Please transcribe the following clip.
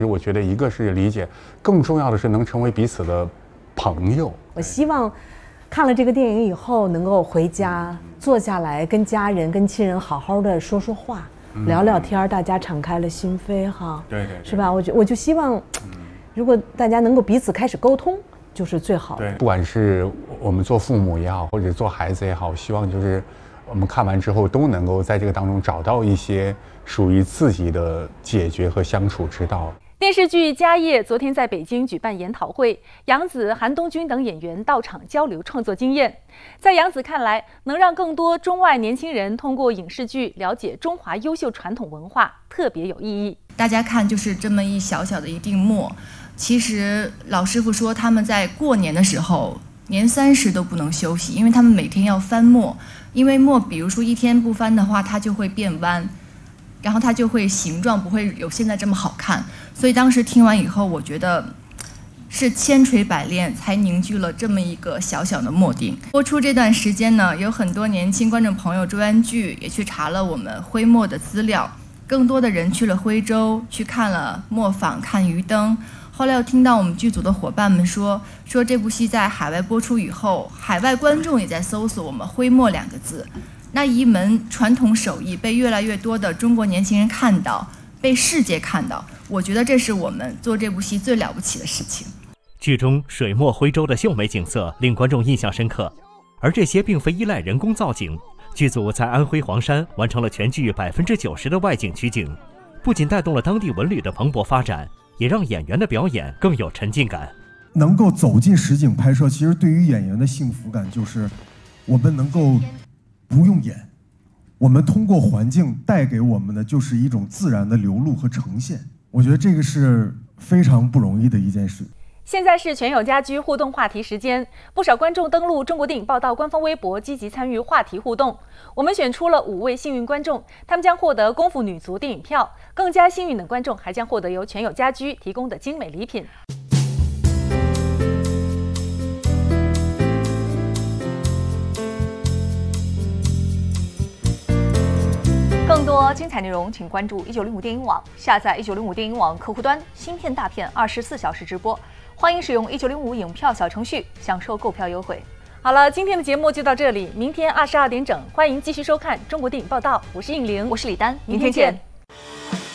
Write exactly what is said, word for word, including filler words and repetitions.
我觉得一个是理解，更重要的是能成为彼此的朋友。 我希望看了这个电影以后，能够回家坐下来跟家人、跟亲人好好的说说话，嗯、聊聊天，大家敞开了心扉哈。 对 对, 对， 是吧？我就我就希望，如果大家能够彼此开始沟通，就是最好的。 对，不管是我们做父母也好，或者做孩子也好，希望就是我们看完之后都能够在这个当中找到一些属于自己的解决和相处之道。 电视剧《家业》昨天在北京举办研讨会，杨紫、韩东君等演员到场交流创作经验。在杨紫看来，能让更多中外年轻人通过影视剧了解中华优秀传统文化，特别有意义。 大家看，就是这么一小小的一锭墨，其实老师傅说他们在过年的时候，年三十都不能休息，因为他们每天要翻墨，因为墨，比如说一天不翻的话，它就会变弯。然后它就会形状不会有现在这么好看，所以当时听完以后，我觉得是千锤百炼才凝聚了这么一个小小的墨锭。播出这段时间呢，有很多年轻观众朋友追完剧，也去查了我们徽墨的资料，更多的人去了徽州，去看了磨坊，看鱼灯。后来又听到我们剧组的伙伴们说，说这部戏在海外播出以后，海外观众也在搜索我们徽墨两个字。那一门传统手艺被越来越多的中国年轻人看到，被世界看到，我觉得这是我们做这部戏最了不起的事情。 剧中水墨徽州的秀美景色令观众印象深刻，而这些并非依赖人工造景，剧组在安徽黄山完成了全剧百分之九十的外景取景，不仅带动了当地文旅的蓬勃发展，也让演员的表演更有沉浸感。 能够走进实景拍摄，其实对于演员的幸福感就是我们能够不用演，我们通过环境带给我们的就是一种自然的流露和呈现。我觉得这个是非常不容易的一件事。 现在是全友家居互动话题时间，不少观众登录中国电影报道官方微博，积极参与话题互动。我们选出了五位幸运观众，他们将获得功夫女足电影票。更加幸运的观众还将获得由全友家居提供的精美礼品。更多精彩内容，请关注一九零五电影网，下载一九零五电影网客户端，新片大片二十四小时直播。欢迎使用一九零五影票小程序，享受购票优惠。好了，今天的节目就到这里，明天二十二点整，欢迎继续收看中国电影报道。我是应玲， 我是李丹， 明天见。